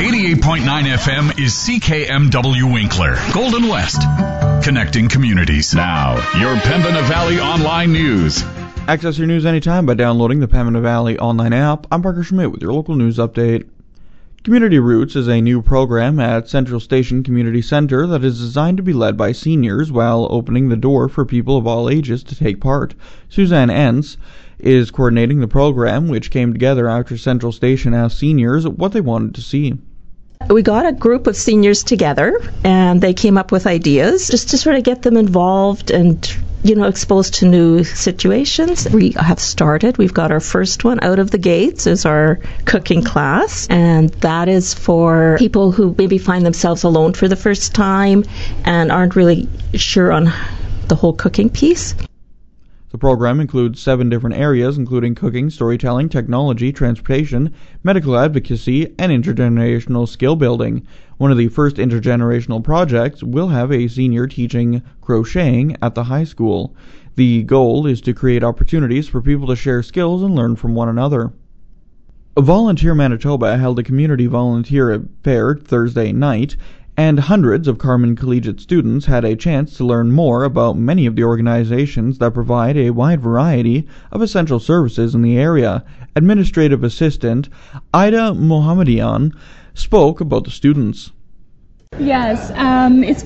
88.9 FM is CKMW Winkler, Golden West, connecting communities. Now, your Pembina Valley Online News. Access your news anytime by downloading the Pembina Valley Online app. I'm Parker Schmidt with your local news update. Community Roots is a new program at Central Station Community Center that is designed to be led by seniors while opening the door for people of all ages to take part. Suzanne Entz is coordinating the program, which came together after Central Station asked seniors what they wanted to see. We got a group of seniors together, and they came up with ideas just to sort of get them involved and, exposed to new situations. We have started. We've got our first one out of the gates is our cooking class, and that is for people who maybe find themselves alone for the first time and aren't really sure on the whole cooking piece. The program includes 7 different areas, including cooking, storytelling, technology, transportation, medical advocacy, and intergenerational skill building. One of the first intergenerational projects will have a senior teaching crocheting at the high school. The goal is to create opportunities for people to share skills and learn from one another. Volunteer Manitoba held a community volunteer fair Thursday night, and hundreds of Carman Collegiate students had a chance to learn more about many of the organizations that provide a wide variety of essential services in the area. Administrative Assistant Ida Mohammadian spoke about the students. Yes, it's